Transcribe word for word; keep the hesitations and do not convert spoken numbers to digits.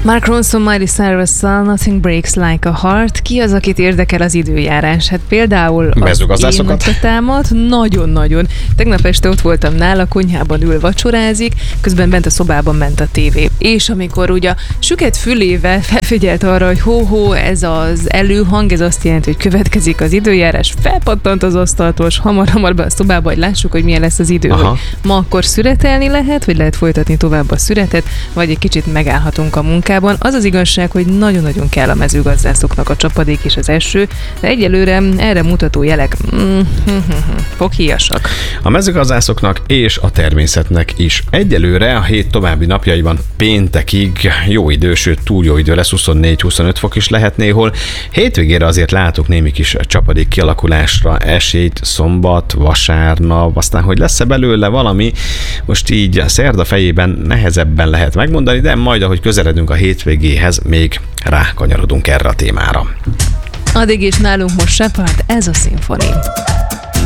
Mark Ronson, Miley Cyrus-szal Nothing Breaks Like a Heart. Ki az, akit érdekel az időjárás? Hát például az én nagytatámat nagyon-nagyon. Tegnap este ott voltam nála, konyhában ül vacsorázik, közben bent a szobában ment a tévé. És amikor ugye a süket fülével felfigyelt arra, hogy hó-hó, ez az előhang, ez azt jelenti, hogy következik az időjárás, felpattant az asztaltól, és hamar-hamar be a szobába, hogy lássuk, hogy milyen lesz az idő. Hogy ma akkor szüretelni lehet, vagy lehet folytatni tovább a szüretet, vagy egy kicsit megállhatunk a munkában. Az az igazság, hogy nagyon-nagyon kell a mezőgazdászoknak a csapadék és az eső, de egyelőre erre mutató jelek mm, foghíjasak. A mezőgazdászoknak és a természetnek is. Egyelőre a hét további napjaiban péntekig jó idő, sőt túl jó idő lesz, huszonnégy-huszonöt fok is lehet néhol. Hétvégére azért látok némi kis csapadék kialakulásra esélyt, szombat, vasárnap, aztán hogy lesz-e belőle valami, most így a szerda fejében nehezebben lehet megmondani, de majd ahogy közeledünk a hétvégéhez, még rákanyarodunk erre a témára. Addig is nálunk most Shepard, ez a szimfoni.